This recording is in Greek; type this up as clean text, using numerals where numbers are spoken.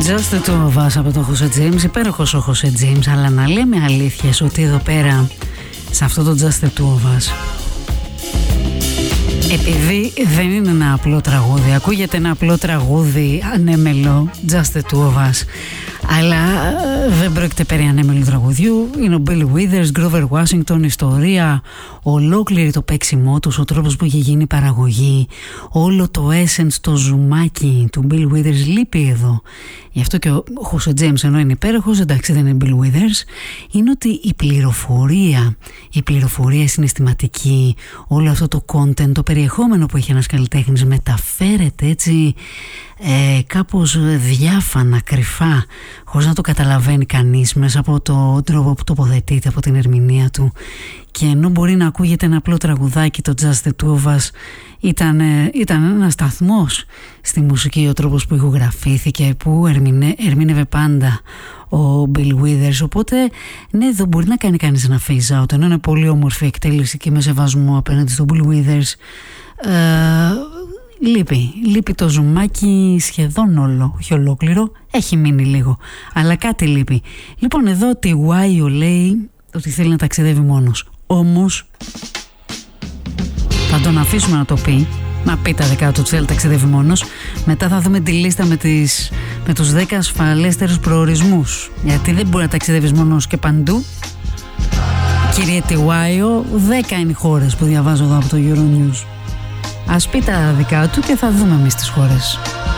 Just the two of us από το Jose James. Υπέροχος ο Jose James, αλλά να λέμε αλήθειες ότι εδώ πέρα σε αυτό το Just the two of us, επειδή δεν είναι ένα απλό τραγούδι, ακούγεται ένα απλό τραγούδι ανέμελο, Just the two of us, αλλά δεν πρόκειται περί ανέμελου τραγουδιού. Είναι ο Billy Withers, Grover Washington, ιστορία, ολόκληρη το παίξιμό τους, ο τρόπος που είχε γίνει η παραγωγή, όλο το essence, το ζουμάκι του Bill Withers λείπει εδώ. Γι' αυτό και ο Jose James, ενώ είναι υπέροχος, εντάξει δεν είναι Bill Withers, είναι ότι η πληροφορία συναισθηματική, όλο αυτό το content, το περιεχόμενο που έχει ένας καλλιτέχνης μεταφέρεται έτσι κάπως διάφανα, κρυφά, χωρίς να το καταλαβαίνει κανείς μέσα από τον τρόπο που τοποθετείται, από την ερμηνεία του. Και ενώ μπορεί να ακούγεται ένα απλό τραγουδάκι, το Just the Two of Us ήταν ένα σταθμός στη μουσική, ο τρόπος που ηχογραφήθηκε, που ερμήνευε πάντα ο Bill Withers. Οπότε ναι, εδώ μπορεί να κάνει κανείς ένα phase out, ενώ είναι πολύ όμορφη εκτέλεση και με σεβασμό απέναντι στον Bill Withers. Λείπει το ζουμάκι σχεδόν όλο, όχι ολόκληρο, έχει μείνει λίγο, αλλά κάτι λείπει. Λοιπόν, εδώ τη Γουάιο λέει ότι θέλει να ταξιδεύει μόνος, όμως θα τον αφήσουμε να το πει, να πει τα δικά του, θέλει να ταξιδεύει μόνος. Μετά θα δούμε τη λίστα με τους 10 ασφαλέστερους προορισμούς, γιατί δεν μπορεί να ταξιδεύεις μόνος και παντού. Κύριε Τιουάιο, 10 είναι οι χώρες που διαβάζω εδώ από το Euronews. Ας πει τα δικά του και θα δούμε εμείς τις χώρες.